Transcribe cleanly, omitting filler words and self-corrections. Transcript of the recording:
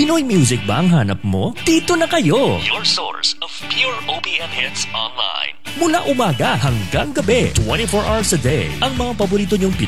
Pinoy music ba ang hanap mo? Dito na kayo! Your source of pure OPM hits online. Mula umaga hanggang gabi, 24 hours a day, ang mga paborito niyong